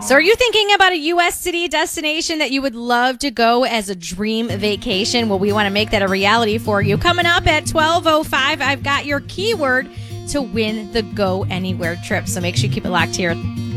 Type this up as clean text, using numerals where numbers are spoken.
So are you thinking about a U.S. city destination that you would love to go as a dream vacation? Well, we want to make that a reality for you. Coming up at 12:05, I've got your keyword to win the Go Anywhere trip. So make sure you keep it locked here.